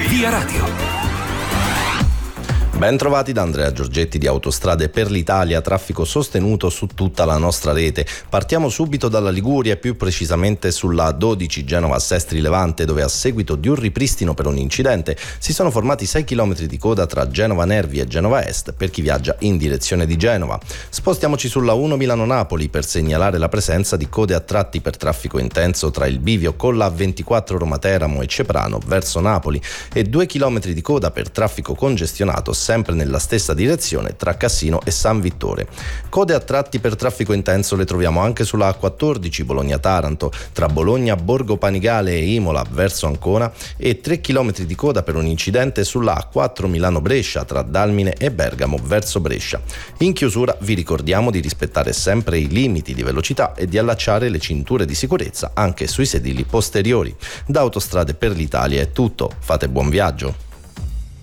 Via Radio. Ben trovati da Andrea Giorgetti di Autostrade per l'Italia, traffico sostenuto su tutta la nostra rete. Partiamo subito dalla Liguria e più precisamente sulla 12 Genova-Sestri Levante, dove a seguito di un ripristino per un incidente si sono formati 6 km di coda tra Genova Nervi e Genova Est per chi viaggia in direzione di Genova. Spostiamoci sulla 1 Milano-Napoli per segnalare la presenza di code a tratti per traffico intenso tra il bivio con la 24 Roma-Teramo e Ceprano verso Napoli e 2 km di coda per traffico congestionato sempre nella stessa direzione tra Cassino e San Vittore. Code a tratti per traffico intenso le troviamo anche sulla A14 Bologna-Taranto, tra Bologna, Borgo Panigale e Imola verso Ancona e 3 km di coda per un incidente sulla A4 Milano-Brescia tra Dalmine e Bergamo verso Brescia. In chiusura vi ricordiamo di rispettare sempre i limiti di velocità e di allacciare le cinture di sicurezza anche sui sedili posteriori. Da Autostrade per l'Italia è tutto, fate buon viaggio.